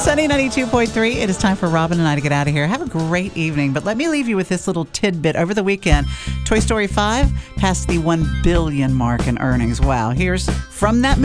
Sunny 92.3. It is time for Robin and I to get out of here. Have a great evening, but let me leave you with this little tidbit. Over the weekend, Toy Story 5 passed the 1 billion mark in earnings. Wow. Here's from that movie.